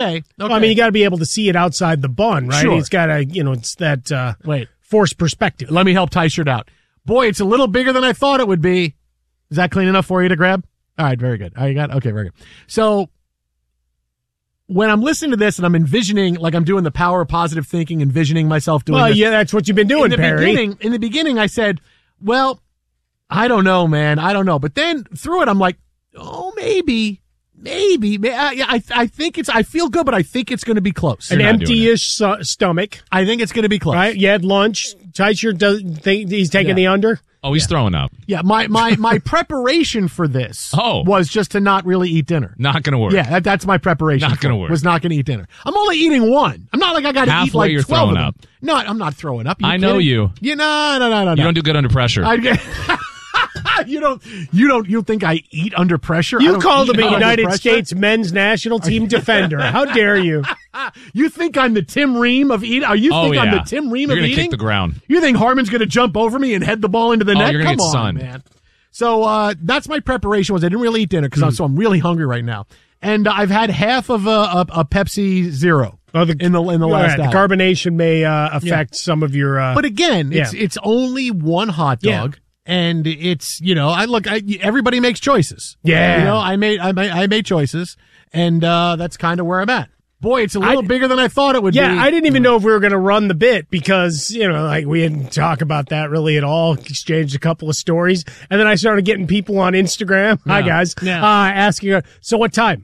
Okay. Well, I mean, you got to be able to see it outside the bun, right? Sure. It's got to, it's that Wait. forced perspective. Let me help Tyshirt out. Boy, it's a little bigger than I thought it would be. Is that clean enough for you to grab? All right, very good. You got okay, very good. So when I'm listening to this and I'm envisioning, like I'm doing the power of positive thinking, envisioning myself doing this. Yeah, that's what you've been doing, Perry. In the beginning, I said, well, I don't know, man. I don't know. But then through it, I'm like, oh, maybe. I think I feel good, but I think it's going to be close. An empty-ish stomach. I think it's going to be close. Right? You had lunch. Tyshirt doesn't think he's taking the under. Oh, he's throwing up. Yeah, my preparation for this was just to not really eat dinner. Not going to work. Yeah, that's my preparation. Not going to work. Was not going to eat dinner. I'm only eating one. I'm not like I got to eat like you're 12 of them. up. No, I'm not throwing up. I know you. No. You don't do good under pressure. You don't think I eat under pressure? You called him a United States men's national team defender. How dare you? You think I'm the Tim Ream of eating? You think I'm the Tim Ream of eating? You're going to kick the ground. You think Harmon's going to jump over me and head the ball into the net? You're Come get on, sunned. man. So that's my preparation. I didn't really eat dinner because I'm really hungry right now, and I've had half of a Pepsi Zero. In the last hour. The carbonation may affect some of your. But again, it's only one hot dog. Yeah. And it's, everybody makes choices. Yeah. I made choices, and that's kind of where I'm at. Boy, it's a little bigger than I thought it would be. Yeah, I didn't even know if we were going to run the bit because, we didn't talk about that really at all. Exchanged a couple of stories. And then I started getting people on Instagram. Hi, guys. Yeah. Asking, so what time?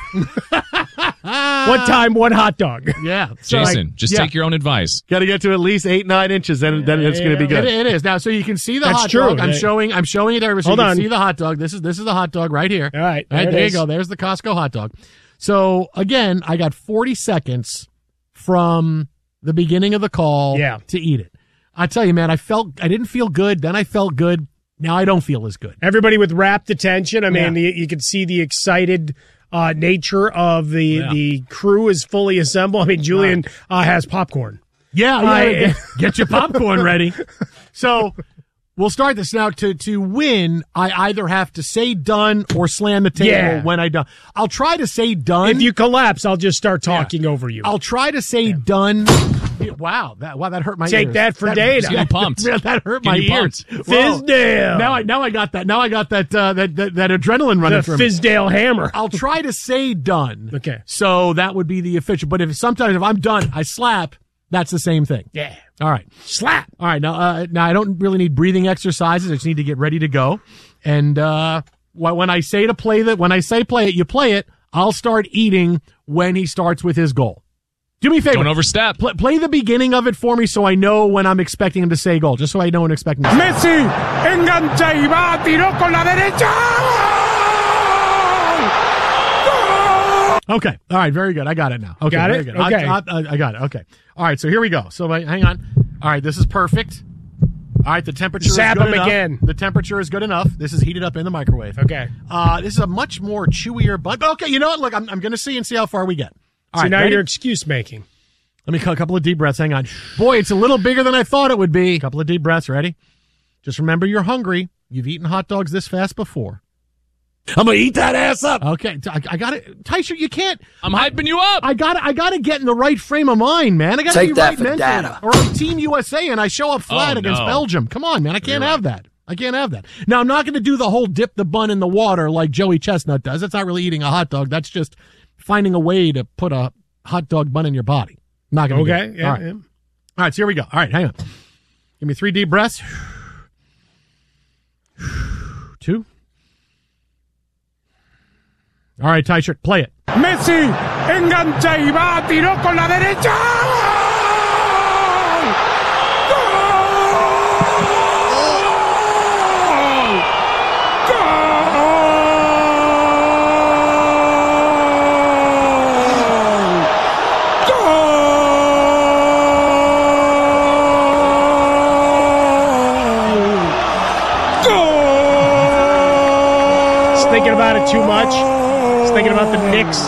What time, what hot dog? Yeah. Jason, take your own advice. Got to get to at least 8-9 inches, then it's going to be good. It is. Now, so you can see the hot dog. I'm showing it to everybody so you can see the hot dog. This is the hot dog right here. All right. There you go. There's the Costco hot dog. So, again, I got 40 seconds from the beginning of the call to eat it. I tell you, man, I didn't feel good. Then I felt good. Now I don't feel as good. Everybody with rapt attention. I mean, you can see the excited nature of the crew is fully assembled. I mean, Julian has popcorn. Yeah. Get your popcorn ready. So we'll start this now. To win, I either have to say done or slam the table when I done. I'll try to say done. If you collapse, I'll just start talking over you. I'll try to say done. Wow, that hurt my ears. Take that for data. Getting pumped. That hurt my ears. Fizdale. Now I got that. Now I got that adrenaline running through me. Fizdale hammer. I'll try to say done. Okay. So that would be the official. But if I'm done, I slap. That's the same thing. Yeah. All right. Slap. All right. Now I don't really need breathing exercises. I just need to get ready to go. And when I say play it, you play it. I'll start eating when he starts with his goal. Do me a favor. Don't overstep. Play the beginning of it for me so I know when I'm expecting him to say goal. Just so I know when I'm expecting him to say Messi engancha y va, tiró con la derecha. Okay. All right. Very good. I got it now. Okay. Got it? Very good. Okay. I got it. Okay. All right. So here we go. So hang on. All right. This is perfect. All right. The temperature is good enough. Again. The temperature is good enough. This is heated up in the microwave. Okay. This is a much more chewier bun. Okay. You know what? Look, I'm going to see how far we get. All right, now ready? you're excuse making. Let me cut a couple of deep breaths. Hang on. Boy, it's a little bigger than I thought it would be. A couple of deep breaths. Ready? Just remember you're hungry. You've eaten hot dogs this fast before. I'm going to eat that ass up. Okay. I got it. Tyshirt, you can't. I'm hyping you up. I got to get in the right frame of mind, man. I got to be right mentally. Data. Or I'm Team USA and I show up flat against Belgium. Come on, man. I can't have that. Now, I'm not going to do the whole dip the bun in the water like Joey Chestnut does. That's not really eating a hot dog. That's just finding a way to put a hot dog bun in your body. Not going to do it. Yeah, All right. All right, so here we go. All right, hang on. Give me 3 deep breaths. 2. All right, Tyshirt, play it. Messi engancha y va, tiró con la derecha. Thinking about it too much. He's thinking about the Knicks.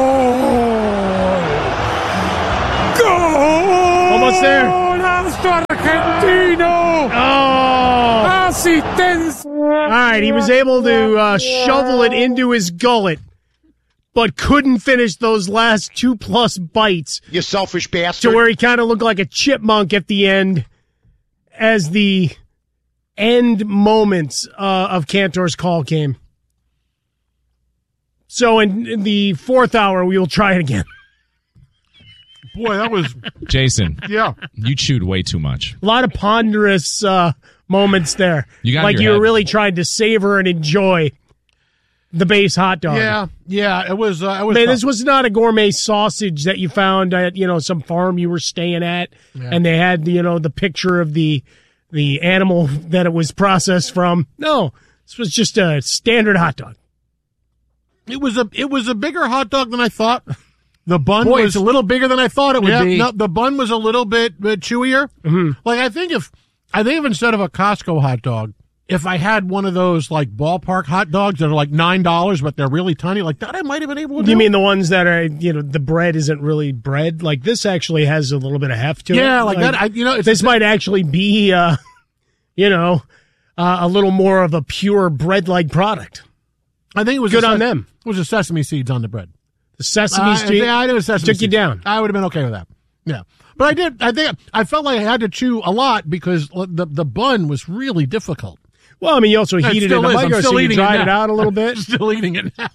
Almost there. Argentino! Oh! Assistence! All right, he was able to shovel it into his gullet, but couldn't finish those last 2+ bites. You selfish bastard. To where he kind of looked like a chipmunk at the end as the end moments of Cantor's call came. So in the 4th hour, we will try it again. Boy, that was... Jason. Yeah. You chewed way too much. A lot of ponderous moments there. You got like you were really trying to savor and enjoy the base hot dog. Yeah, it was. This was not a gourmet sausage that you found at some farm you were staying at, and they had the picture of the animal that it was processed from. No, this was just a standard hot dog. It was a bigger hot dog than I thought. The bun Boy, was it's a little bigger than I thought it would be. No, the bun was a little bit chewier. Mm-hmm. Like I think if instead of a Costco hot dog, if I had one of those like ballpark hot dogs that are like $9 but they're really tiny, like that I might have been able to do. You mean the ones that are the bread isn't really bread? Like this actually has a little bit of heft to it. Yeah, like that. This might actually be a little more of a pure bread-like product. I think it was good on them. It was the sesame seeds on the bread. The sesame seeds? Yeah, I knew sesame took you down. I would have been okay with that. Yeah. But I did. I think I felt like I had to chew a lot because the bun was really difficult. Well, I mean, you also heated it in the microwave, so you dried it out a little bit. Still eating it now.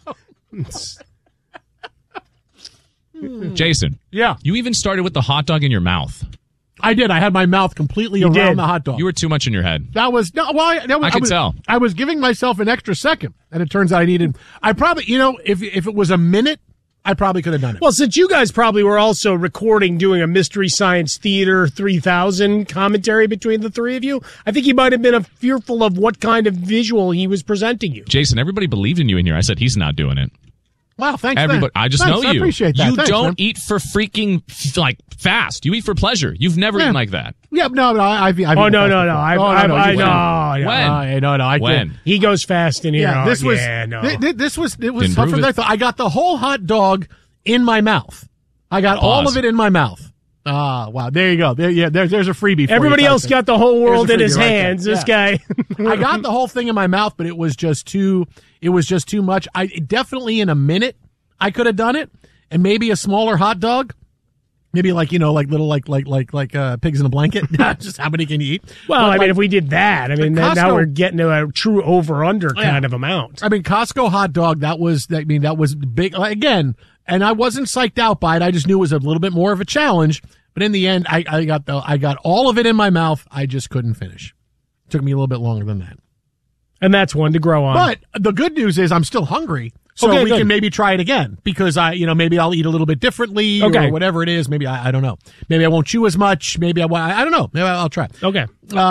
Jason. Yeah. You even started with the hot dog in your mouth. I did. I had my mouth completely around the hot dog. You were too much in your head. That was no. Well, I could tell. I was giving myself an extra second, and it turns out I probably, if it was a minute, I probably could have done it. Well, since you guys probably were also recording, doing a Mystery Science Theater 3000 commentary between the three of you, I think you might have been fearful of what kind of visual he was presenting you. Jason, everybody believed in you in here. I said he's not doing it. Wow, thanks. Everybody, I just know you. I appreciate that. You thanks, don't man. eat for freaking fast. You eat for pleasure. You've never eaten like that. Yeah, no. I've no. I when? He goes fast in here. Yeah, this was tougher than I thought. I got the whole hot dog in my mouth. I got all of it in my mouth. Ah, wow. There you go. There's a freebie for everybody you, else got the whole world in his hands. This guy. I got the whole thing in my mouth, but it was just too much. I definitely in a minute I could have done it, and maybe a smaller hot dog. Maybe like little pigs in a blanket. Just how many can you eat? Well, I mean, if we did that, now we're getting to a true over/under kind of amount. I mean, Costco hot dog. That was big again, and I wasn't psyched out by it. I just knew it was a little bit more of a challenge. But in the end, I got all of it in my mouth. I just couldn't finish. It took me a little bit longer than that. And that's one to grow on. But the good news is I'm still hungry. So we can maybe try it again because maybe I'll eat a little bit differently or whatever it is. Maybe I don't know. Maybe I won't chew as much. Maybe I don't know. Maybe I'll try. Okay.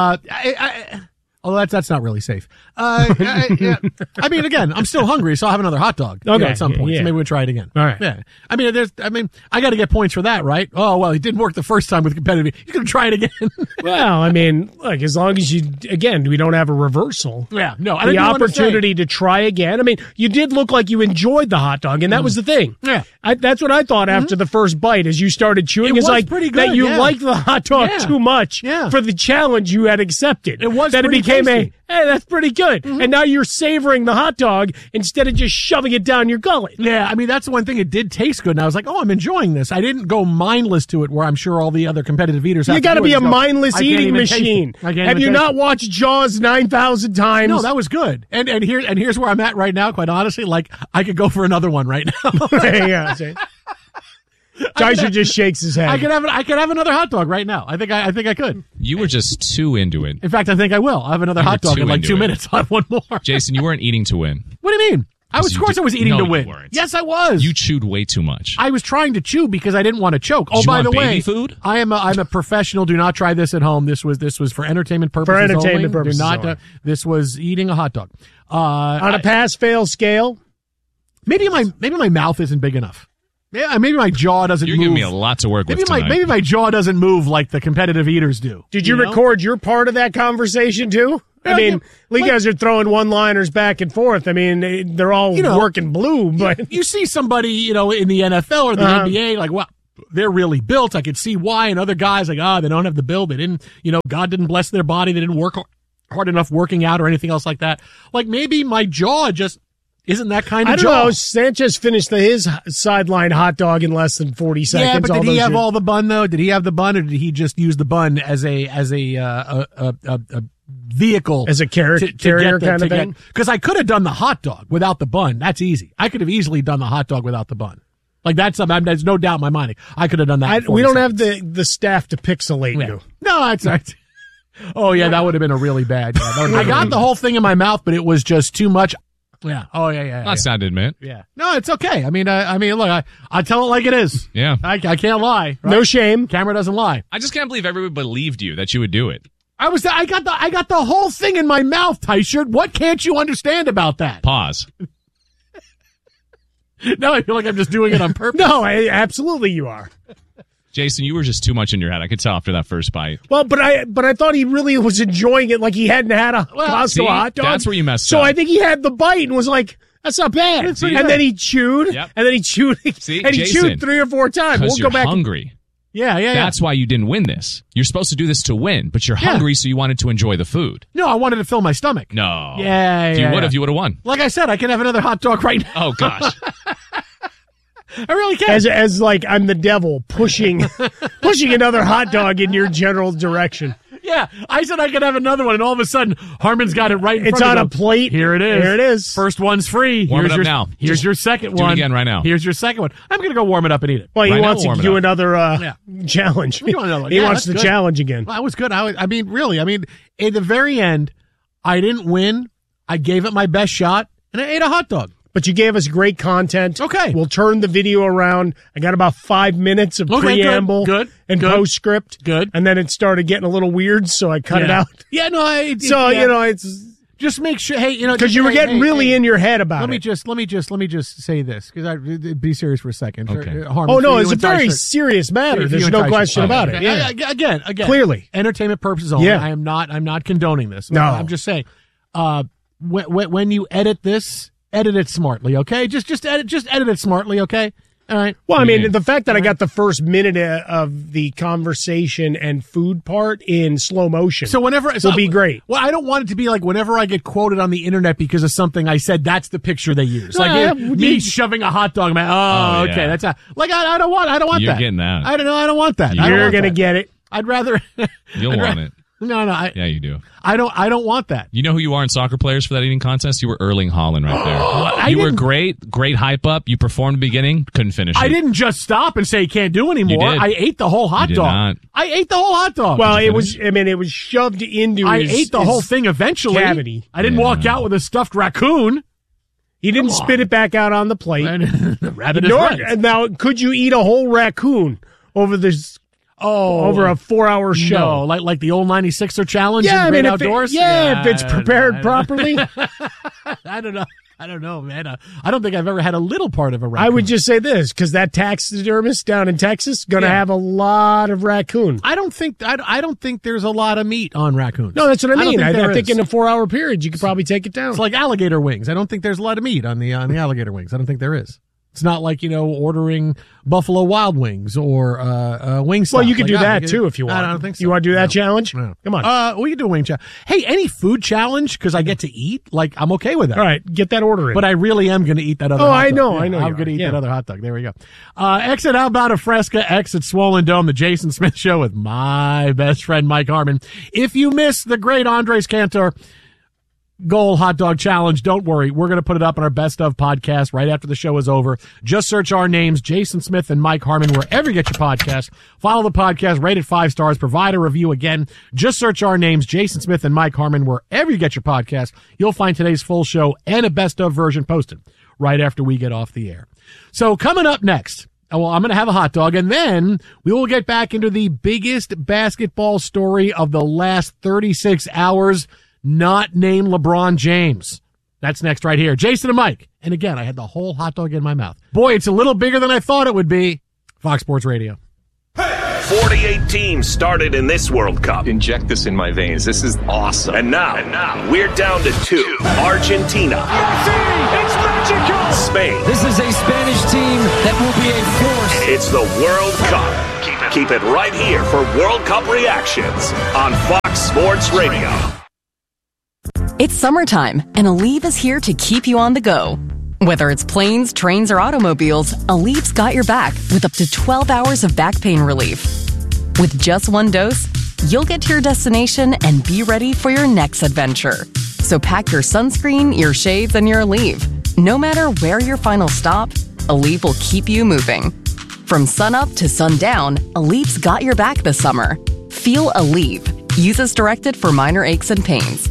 That's not really safe. Yeah. I mean, again, I'm still hungry, so I'll have another hot dog at some point. So maybe we'll try it again. All right. Yeah. I got to get points for that, right? Oh, well, it didn't work the first time with competitive. You're going to try it again. Well, I mean, look, as long as we don't have a reversal. Yeah. No, the opportunity to try again. I mean, you did look like you enjoyed the hot dog, and that was the thing. Yeah. That's what I thought after the first bite as you started chewing. It was like pretty good, that you liked the hot dog too much for the challenge you had accepted. It was that pretty it became tasty. Hey, that's pretty good. And now you're savoring the hot dog instead of just shoving it down your gullet. Yeah, I mean, that's the one thing. It did taste good, and I was like, oh, I'm enjoying this. I didn't go mindless to it where I'm sure all the other competitive eaters have You got to be a mindless I eating machine. Have you not watched Jaws 9,000 times? No, that was good. And here's where I'm at right now, quite honestly. Like, I could go for another one right now. Yeah, Dyser just shakes his head. I could have another hot dog right now. I think I could. You were just too into it. In fact, I think I will. I'll have another hot dog in like 2 minutes. I'll have one more. Jason, you weren't eating to win. What do you mean? Of course I was eating to win. You weren't. Yes, I was. You chewed way too much. I was trying to chew because I didn't want to choke. Did by the baby way, food? I'm a professional. Do not try this at home. This was for entertainment purposes. For entertainment only. purposes. Do not. This was eating a hot dog. On a pass-fail scale? Maybe my mouth isn't big enough. Yeah, maybe my jaw doesn't move. You're giving me a lot to work with tonight. Maybe my jaw doesn't move like the competitive eaters do. Did you record your part of that conversation, too? I mean, you guys are throwing one-liners back and forth. I mean, they're all working blue, but... You see somebody, in the NFL or the NBA, like, well, they're really built. I could see why. And other guys like, they don't have the build. They didn't, God didn't bless their body. They didn't work hard enough working out or anything else like that. Like maybe my jaw just isn't that kind of jaw. I don't know. Sanchez finished his sideline hot dog in less than 40 seconds. Yeah, but did he have all the bun though? Did he have the bun, or did he just use the bun as a vehicle, as a carrier kind of thing? Because I could have done the hot dog without the bun. That's easy. I could have easily done the hot dog without the bun. Like there's no doubt in my mind. I could have done that. We don't have the staff to pixelate you. No, that's right. Oh yeah, that would have been a really bad. Yeah, I got the whole thing in my mouth, but it was just too much. Yeah. Oh yeah. That's not to admit. Yeah. No, it's okay. I mean, look, I tell it like it is. Yeah. I can't lie. Right? No shame. Camera doesn't lie. I just can't believe everybody believed you that you would do it. I got the whole thing in my mouth, Tyshirt. What can't you understand about that? Pause. No, I feel like I'm just doing it on purpose. No, absolutely you are. Jason, you were just too much in your head. I could tell after that first bite. Well, but I thought he really was enjoying it, like he hadn't had a Costco hot dog. That's where you messed up. So I think he had the bite and was like, "That's not bad." And then he chewed, and then he chewed, and he chewed 3 or 4 times. We'll go back. Hungry. Yeah. That's why you didn't win this. You're supposed to do this to win, but you're hungry, so you wanted to enjoy the food. No, I wanted to fill my stomach. No. Yeah. If you would have, you would have won. Like I said, I can have another hot dog right now. Oh gosh. I really can. As like I'm the devil pushing another hot dog in your general direction. Yeah, I said I could have another one, and all of a sudden, Harmon's got it right in front of him. It's on a plate. Here it is. Here it is. First one's free. Warm it up now. Here's your second one. Do it again right now. Here's your second one. I'm going to go warm it up and eat it. Well, he wants to do another challenge. He wants the challenge again. Well, that was good. I mean, really, at the very end, I didn't win. I gave it my best shot, and I ate a hot dog. But you gave us great content. Okay. We'll turn the video around. I got about 5 minutes of preamble and postscript. Good. And then it started getting a little weird, so I cut it out. Yeah, no, it's just make sure, because you were getting really in your head about it. Let me just say this, because be serious for a second. Okay. It's a very serious matter. There's no question about it. Yeah. Again, clearly, entertainment purposes only. Yeah. I'm not condoning this. No, I'm just saying, when you edit this, edit it smartly, okay? Just edit it smartly, okay? All right. Well, I mean, the fact that I got the first minute of the conversation and food part in slow motion, will be great. Well, I don't want it to be like whenever I get quoted on the internet because of something I said, that's the picture they use. Like me shoving a hot dog. Okay, that's I don't want that. You're getting that. I don't want that. You're gonna get it. I'd rather. You'll want it. No. Yeah, you do. I don't want that. You know who you are in soccer players for that eating contest? You were Erling Haaland right there. You were great hype up. You performed in the beginning, couldn't finish it. I didn't just stop and say you can't do anymore. I ate the whole hot dog. Not. I ate the whole hot dog. Well, it was shoved into I ate the whole thing eventually. Cavity. I didn't walk out with a stuffed raccoon. He didn't spit it back out on the plate. Rabbit is right. Now, could you eat a whole raccoon over this? Over a 4-hour show. No, like the old 96er challenge in Great Outdoors? If it's prepared properly. I don't know, man. I don't think I've ever had a little part of a raccoon. I would just say this, because that taxidermist down in Texas going to have a lot of raccoon. I don't think there's a lot of meat on raccoons. No, that's what I mean. I think in a 4-hour period, you could probably take it down. It's like alligator wings. I don't think there's a lot of meat on the alligator wings. I don't think there is. It's not like, ordering Buffalo Wild Wings or Wingstop. Well, you could do that, too, if you want. I don't think so. You want to do that challenge? No. Come on. We can do a wing challenge. Hey, any food challenge, because I get to eat, I'm okay with that. All right, get that order in. But I really am going to eat that other hot dog. I know. I'm going to eat that other hot dog. There we go. Exit Outbound of Fresca, exit Swollen Dome, the Jason Smith Show with my best friend, Mike Harmon. If you miss the great Andres Cantor goal hot dog challenge, don't worry, we're going to put it up on our best of podcast right after the show is over. Just search our names, Jason Smith and Mike Harmon, wherever you get your podcast. Follow the podcast, rate it 5 stars, provide a review. Again, just search our names, Jason Smith and Mike Harmon, wherever you get your podcast. You'll find today's full show and a best of version posted right after we get off the air. So coming up next, I'm going to have a hot dog, and then we will get back into the biggest basketball story of the last 36 hours, not named LeBron James. That's next right here. Jason and Mike. And again, I had the whole hot dog in my mouth. Boy, it's a little bigger than I thought it would be. Fox Sports Radio. Hey! 48 teams started in this World Cup. Inject this in my veins. This is awesome. And now we're down to 2. Argentina. Messi! It's magical! Spain. This is a Spanish team that will be a force. It's the World Cup. Keep it right here for World Cup reactions on Fox Sports Radio. It's summertime, and Aleve is here to keep you on the go. Whether it's planes, trains, or automobiles, Aleve's got your back with up to 12 hours of back pain relief. With just one dose, you'll get to your destination and be ready for your next adventure. So pack your sunscreen, your shades, and your Aleve. No matter where your final stop, Aleve will keep you moving. From sunup to sundown, Aleve's got your back this summer. Feel Aleve. Use as directed for minor aches and pains.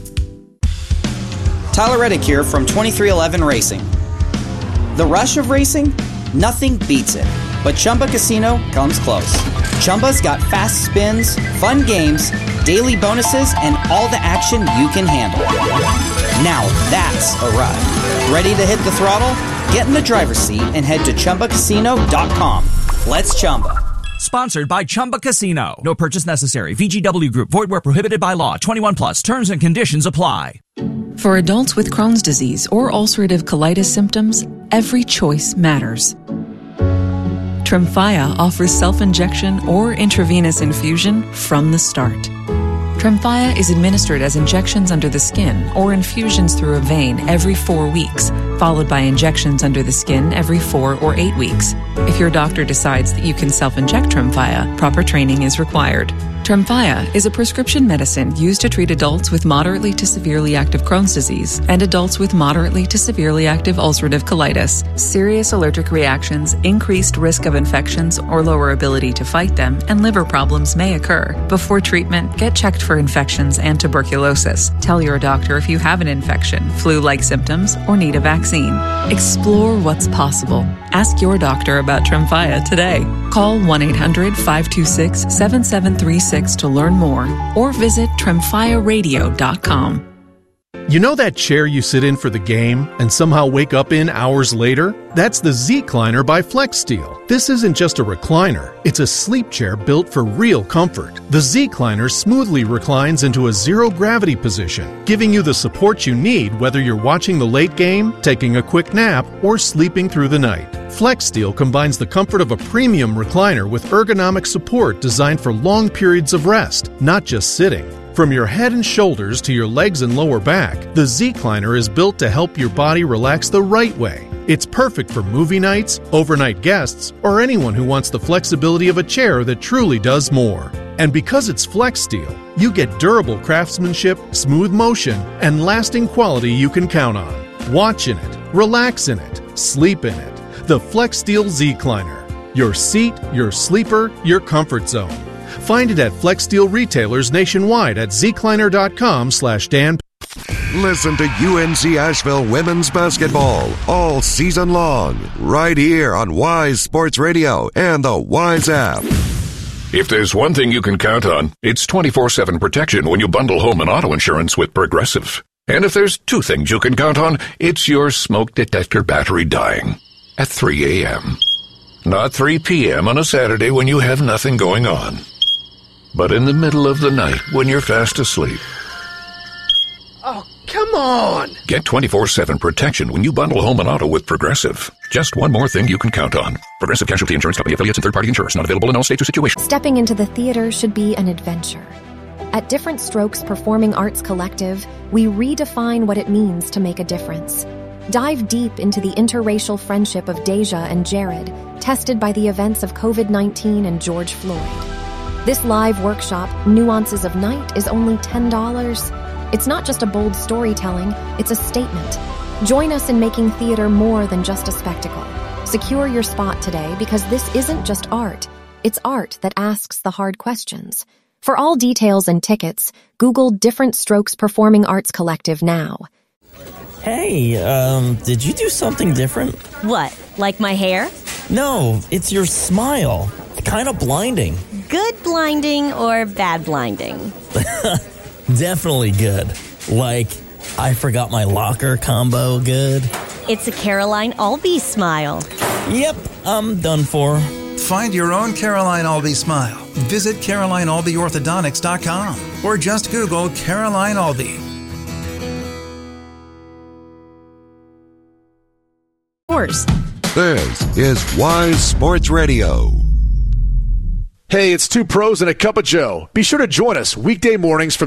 Tyler Reddick here from 2311 Racing. The rush of racing? Nothing beats it. But Chumba Casino comes close. Chumba's got fast spins, fun games, daily bonuses, and all the action you can handle. Now that's a ride. Ready to hit the throttle? Get in the driver's seat and head to ChumbaCasino.com. Let's Chumba. Sponsored by Chumba Casino. No purchase necessary. VGW Group. Void where prohibited by law. 21 plus. Terms and conditions apply. For adults with Crohn's disease or ulcerative colitis symptoms, every choice matters. Tremfya offers self-injection or intravenous infusion from the start. Tremfya is administered as injections under the skin or infusions through a vein every 4 weeks, followed by injections under the skin every 4 or 8 weeks. If your doctor decides that you can self-inject Tremfya, proper training is required. Tremfya is a prescription medicine used to treat adults with moderately to severely active Crohn's disease and adults with moderately to severely active ulcerative colitis. Serious allergic reactions, increased risk of infections or lower ability to fight them, and liver problems may occur. Before treatment, get checked for infections and tuberculosis. Tell your doctor if you have an infection, flu-like symptoms, or need a vaccine. Explore what's possible. Ask your doctor about Tremfya today. Call 1-800-526-7736 to learn more or visit TremfyaRadio.com. You know that chair you sit in for the game and somehow wake up in hours later? That's the Z-Cliner by FlexSteel. This isn't just a recliner. It's a sleep chair built for real comfort. The Z-Cliner smoothly reclines into a zero-gravity position, giving you the support you need whether you're watching the late game, taking a quick nap, or sleeping through the night. FlexSteel combines the comfort of a premium recliner with ergonomic support designed for long periods of rest, not just sitting. From your head and shoulders to your legs and lower back, the Z-Cliner is built to help your body relax the right way. It's perfect for movie nights, overnight guests, or anyone who wants the flexibility of a chair that truly does more. And because it's FlexSteel, you get durable craftsmanship, smooth motion, and lasting quality you can count on. Watch in it, relax in it, sleep in it. The FlexSteel Z-Cliner. Your seat, your sleeper, your comfort zone. Find it at FlexSteel retailers nationwide at zcliner.com/Dan. Listen to UNC Asheville women's basketball all season long, right here on Wise Sports Radio and the Wise app. If there's one thing you can count on, it's 24/7 protection when you bundle home and auto insurance with Progressive. And if there's two things you can count on, it's your smoke detector battery dying at 3 a.m. Not 3 p.m. on a Saturday when you have nothing going on, but in the middle of the night when you're fast asleep. Oh, come on! Get 24/7 protection when you bundle home and auto with Progressive. Just one more thing you can count on. Progressive Casualty Insurance Company, affiliates, and third-party insurers. Not available in all states or situations. Stepping into the theater should be an adventure. At Different Strokes Performing Arts Collective, we redefine what it means to make a difference. Dive deep into the interracial friendship of Deja and Jared, tested by the events of COVID-19 and George Floyd. This live workshop, Nuances of Night, is only $10. It's not just a bold storytelling, it's a statement. Join us in making theater more than just a spectacle. Secure your spot today because this isn't just art. It's art that asks the hard questions. For all details and tickets, Google Different Strokes Performing Arts Collective now. Hey, did you do something different? What, like my hair? No, it's your smile. Kind of blinding. Good blinding or bad blinding? Definitely good. Like, I forgot my locker combo good. It's a Caroline Albee smile. Yep, I'm done for. Find your own Caroline Albee smile. visit CarolineAldiOrthodontics.com or just Google Caroline Aldi. This is Wise Sports Radio. Hey, it's two pros and a cup of Joe. Be sure to join us weekday mornings from